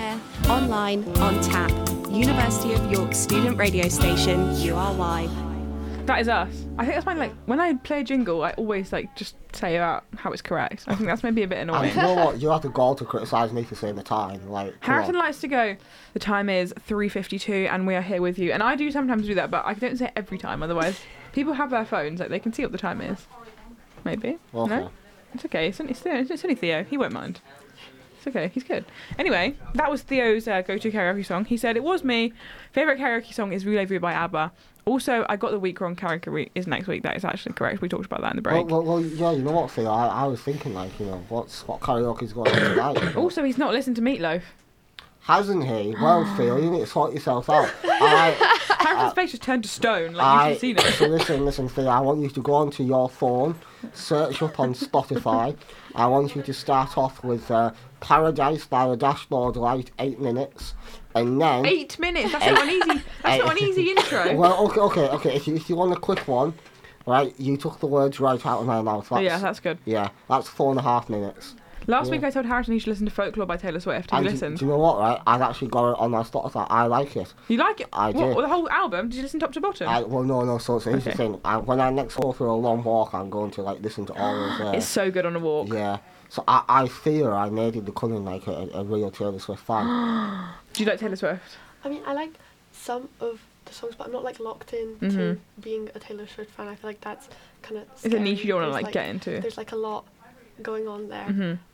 air, online, on tap. University of York student radio station, URY. That is us. I think that's my, like, when I play a jingle, I always, like, just say about how it's correct. I think that's maybe a bit And annoying. you know what? You have to go to criticise me for saying the time. Like, come Harrison on. likes to go, the time is 3:52 and we are here with you. And I do sometimes do that, but I don't say it every time, otherwise people have their phones, like, they can see what the time is. Maybe. Okay. No? It's okay. It's only Theo. He won't mind. It's okay. He's good. Anyway, that was Theo's go-to karaoke song. He said, it was me. Favourite karaoke song is Voulez-Vous by ABBA. Also, I got the week wrong. Karaoke week is next week. That is actually correct. We talked about that in the break. Well, yeah, you know what, Phil? I was thinking, like, you know, what karaoke's going on tonight? Also, he's not listened to Meatloaf. Hasn't he? Well, Phil, you need to sort yourself out. Harrison's face just turned to stone. Like, you should have seen it. So listen, Phil, I want you to go onto your phone, search up on Spotify. I want you to start off with Paradise by the Dashboard Light, 8 minutes. And then 8 minutes. That's not an easy. That's not an easy intro. Well, okay. If you want a quick one, right? You took the words right out of my mouth. That's good. Yeah, that's 4.5 minutes. Last week I told Harrison he should listen to Folklore by Taylor Swift. Have you listened? Do you know what? Right, I've actually got it on my Spotify. I like it. You like it? I do. What, the whole album? Did you listen top to bottom? Well, no. So here's the thing. When I next go for a long walk, I'm going to like listen to all of. It's so good on a walk. Yeah. So I fear I made it becoming like a real Taylor Swift fan. Do you like Taylor Swift? I mean, I like some of the songs, but I'm not like locked in to being a Taylor Swift fan. I feel like that's kind of. It's a niche you don't want to like get into. There's like a lot going on there.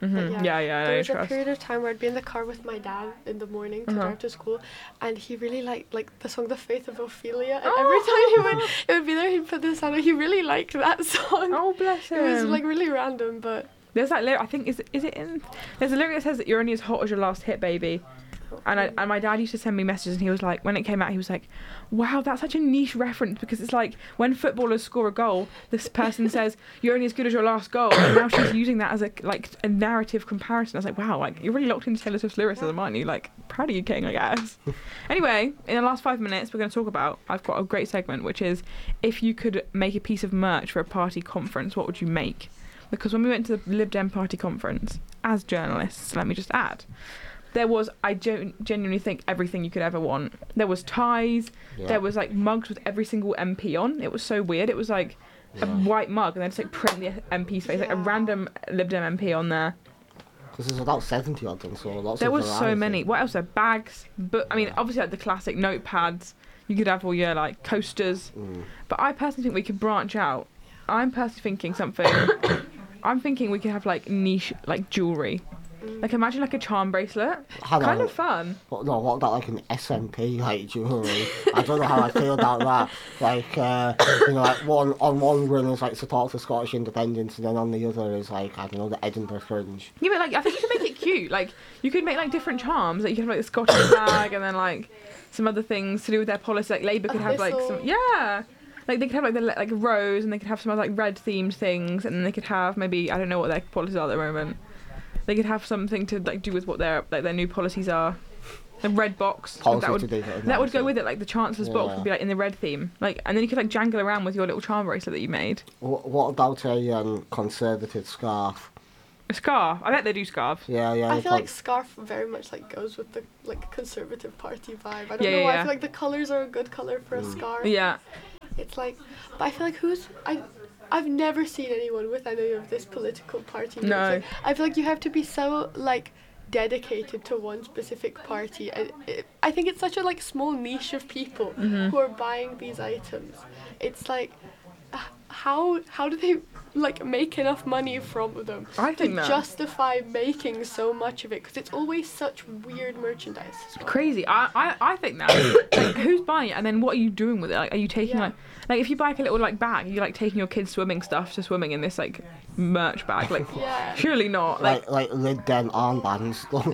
Yeah. There was a period of time where I'd be in the car with my dad in the morning to drive to school, and he really liked like the song "The Faith of Ophelia," and every time it would be there, he'd put this on. He really liked that song. Oh, bless him. It was like really random, but there's that lyric. I think is it in? There's a lyric that says that you're only as hot as your last hit, baby. And my dad used to send me messages, and he was like, when it came out, he was like, wow, that's such a niche reference, because it's like when footballers score a goal, this person says you're only as good as your last goal, and now she's using that as a narrative comparison. I was like, wow, like you're really locked into Taylor Swift's lyricism, aren't you? Like, proud of you, King, I guess. Anyway, in the last 5 minutes, we're going to talk about, I've got a great segment, which is if you could make a piece of merch for a party conference, what would you make? Because when we went to the Lib Dem party conference, as journalists, let me just add, there was, I genuinely think, everything you could ever want. There was ties. Yeah. There was, like, mugs with every single MP on. It was so weird. It was, like, a white mug, and then just, like, print the MP's face. Like, a random Lib Dem MP on there. Because there's about 70 of them, so lots there of was variety. So many. What else? There bags. But, I mean, obviously, like, the classic notepads. You could have all your, like, coasters. But I personally think we could branch out. I'm personally thinking something... I'm thinking we could have, like, niche, like, jewellery. Like, imagine, like, a charm bracelet. Kind of fun. What about, like, an SMP, like, jewellery? I don't know how I feel about that. Like, you know, like, one ring is, like, support for Scottish independence, and then on the other is, like, I don't know, the Edinburgh Fringe. Yeah, but, like, I think you could make it cute. Like, you could make, like, different charms. Like, you could have, like, the Scottish flag, and then, like, some other things to do with their policy. Like, Labour could have, like, some... Yeah! Like, they could have, like, the like rose, and they could have some other, like, red-themed things, and then they could have, maybe, I don't know what their policies are at the moment. They could have something to, like, do with what their new policies are. The red box. That would go with it. Like, the Chancellor's box would be, like, in the red theme. Like, and then you could, like, jangle around with your little charm bracelet that you made. What about a Conservative scarf? A scarf? I bet they do scarves. Yeah. I feel like scarf very much, like, goes with the, like, Conservative Party vibe. I don't know why. I feel like the colours are a good colour for a scarf. Yeah. It's like... But I feel like I've never seen anyone with any of this political party. No. I feel like you have to be so, like, dedicated to one specific party. And I think it's such a, like, small niche of people who are buying these items. It's like, how do they, like, make enough money from them to justify making so much of it? Because it's always such weird merchandise. Crazy. I think that. Like, who's buying it, and then what are you doing with it? Like, are you taking like if you buy like a little, like, bag, you're, like, taking your kids' swimming stuff to swimming in this, like, merch bag? Like, surely not. Like Lib Dem armbands stuff.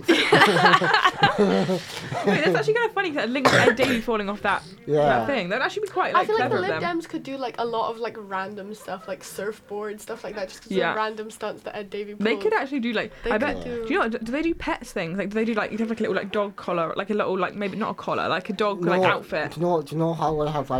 Wait, that's actually kind of funny because it links to Ed Davey falling off that thing. That'd actually be quite, like, I feel like clever the of Lib them. Dems could do, like, a lot of, like, random stuff, like surfboard stuff like that, just because of the random stunts that Ed Davey pulls. They could actually do, like, I bet. Do you know what, do they do pets things? Like, do they do, like, you have, like, a little, like, dog collar, like a little, like, maybe not a collar, like a dog, like, outfit. Do you know how they have, like,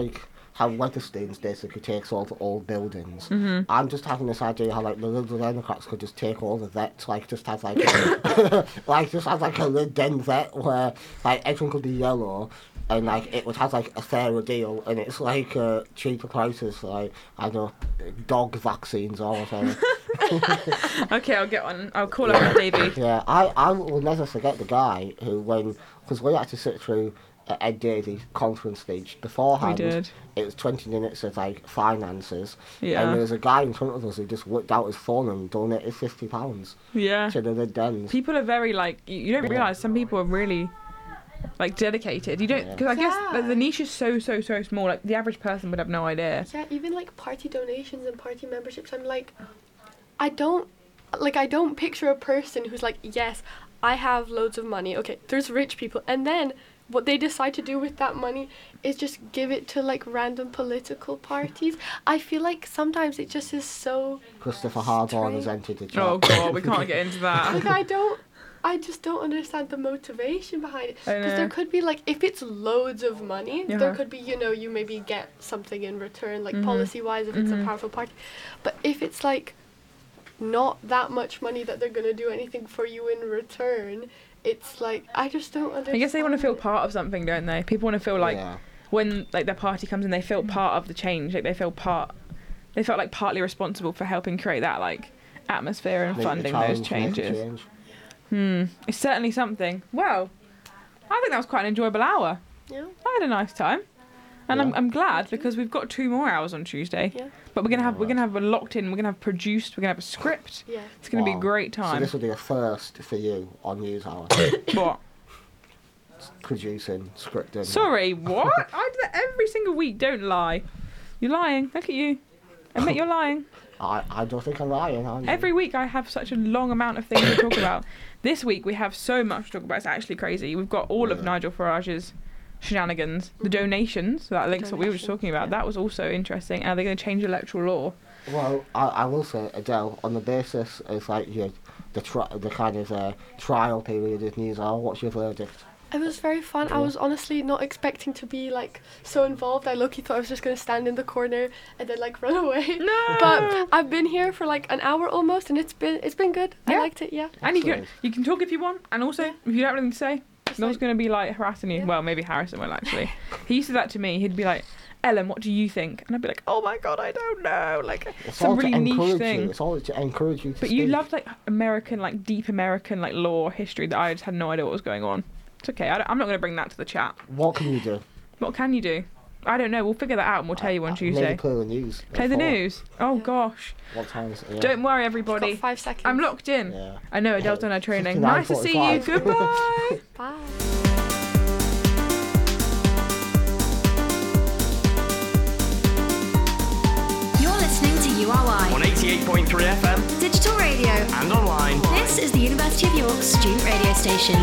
how Wetherspoons basically takes all the old buildings. I'm just having this idea how like the Liberal Democrats could just take all the vets, like just have like just have like a Lib Dem vet where like everything could be yellow. And like it would have like a fairer deal, and it's like cheaper prices, like I don't know, dog vaccines or whatever. Okay, I'll get one. I'll call up Davey. Yeah, I will never forget the guy who, because we had to sit through Ed Davy's conference speech beforehand. We did. It was 20 minutes of like finances, Yeah. and there was a guy in front of us who just whipped out his phone and donated £50 Yeah. to the Lib Dems. People are very like, you don't realise some people are really like dedicated. You don't, because I guess Yeah. the niche is so small. Like the average person would have no idea. Yeah, even like party donations and party memberships, I'm like, I don't picture a person who's like, yes, I have loads of money. Okay, there's rich people, and then what they decide to do with that money is just give it to like random political parties. I feel like sometimes it just is so. Christopher Hardorn has entered the chat. Oh god, we can't get into that. Like I just don't understand the motivation behind it. I Because know. there could be like, if it's loads of money, there Uh-huh. could be, you maybe get something in return, like Mhm. policy-wise, if it's a Mhm. powerful party. But if it's like not that much money that they're gonna do anything for you in return, it's like I just don't understand. I guess they want to feel part of something, don't they? People want to feel like Yeah. when like their party comes in, they feel part of the change. Like they felt like partly responsible for helping create that like atmosphere and Make the funding those challenge, make the changes. change. It's certainly something. Well, I think that was quite an enjoyable hour. Yeah. I had a nice time, and Yeah. I'm glad because we've got 2 more hours on Tuesday. Yeah. But we're gonna have a locked in. We're gonna have produced. We're gonna have a script. Yeah. It's gonna be a Wow. great So time. this will be a first for you on News Hour. What? Producing, scripting. Sorry, what? I do that every single week. Don't lie. You're lying. Look at you. Admit you're lying. I don't think I'm lying, are you? Every week I have such a long amount of things to talk about. This week we have so much to talk about. It's actually crazy. We've got all of Yeah. Nigel Farage's shenanigans, the donations. So that links what we were just talking about. Yeah. That was also interesting. Are they going to change electoral law? Well, I will say, Adele, on the basis of like the kind of trial period of News Hour, what's your verdict? It was very fun. I was honestly not expecting to be like so involved. I low-key thought I was just gonna stand in the corner and then like run away. No. But I've been here for like an hour almost, and it's been good. Yeah. I liked it. Yeah. And Excellent. you can talk if you want, and also if you don't have anything to say, no one's like- going to be like harassing you. Yeah. Well, maybe Harrison will actually. He used to do that to me. He'd be like, Ellen, what do you think? And I'd be like, oh my god, I don't know. Like It's some all really to niche encourage thing. you. It's all to encourage you to But speak. you loved like American, like deep American, like law history that I just had no idea what was going on. It's okay. I'm not going to bring that to the chat. What can you do? What can you do? I don't know. We'll figure that out and we'll tell you on Tuesday. Maybe play the news. Play the Before. news. Oh Yeah. gosh. What time is it? Yeah. Don't worry, Got everybody. 5 seconds. I'm locked in. Yeah. I know Adele's done her training. Nice to see you. 59:45. Goodbye. Bye. You're listening to URY, on 88.3 FM digital radio. and online. This is the University of York student radio station.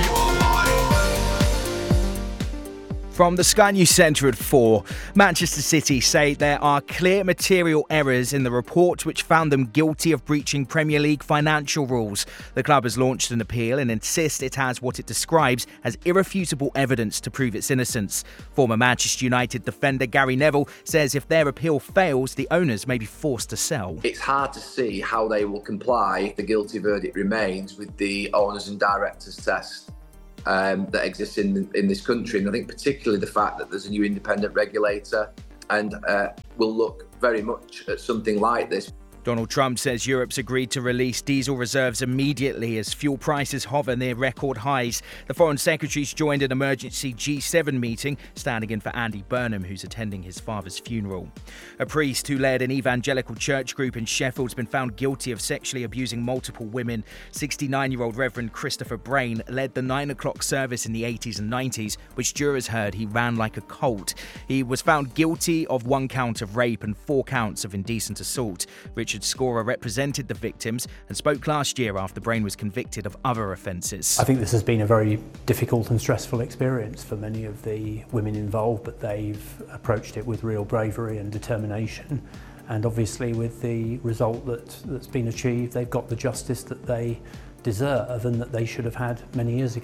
From the Sky News Centre at 4, Manchester City say there are clear material errors in the report which found them guilty of breaching Premier League financial rules. The club has launched an appeal and insists it has what it describes as irrefutable evidence to prove its innocence. Former Manchester United defender Gary Neville says if their appeal fails, the owners may be forced to sell. It's hard to see how they will comply if the guilty verdict remains with the owners and directors test that exists in this country. And I think particularly the fact that there's a new independent regulator and will look very much at something like this. Donald Trump says Europe's agreed to release diesel reserves immediately as fuel prices hover near record highs. The Foreign Secretary's joined an emergency G7 meeting, standing in for Andy Burnham, who's attending his father's funeral. A priest who led an evangelical church group in Sheffield has been found guilty of sexually abusing multiple women. 69-year-old Reverend Christopher Brain led the 9 o'clock service in the 80s and 90s, which jurors heard he ran like a cult. He was found guilty of 1 count of rape and 4 counts of indecent assault. Richard Scorer represented the victims and spoke last year after Brain was convicted of other offences. I think this has been a very difficult and stressful experience for many of the women involved, but they've approached it with real bravery and determination. And obviously with the result that's been achieved, they've got the justice that they deserve and that they should have had many years ago.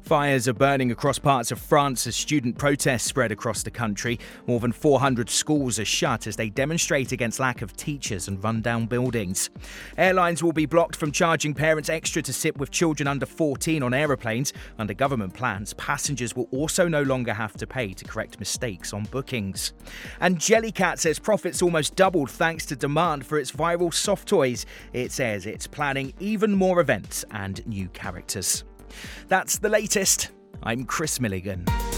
Fires are burning across parts of France as student protests spread across the country. More than 400 schools are shut as they demonstrate against lack of teachers and run-down buildings. Airlines will be blocked from charging parents extra to sit with children under 14 on aeroplanes. Under government plans, passengers will also no longer have to pay to correct mistakes on bookings. And Jellycat says profits almost doubled thanks to demand for its viral soft toys. It says it's planning even more events and new characters. That's the latest. I'm Chris Milligan.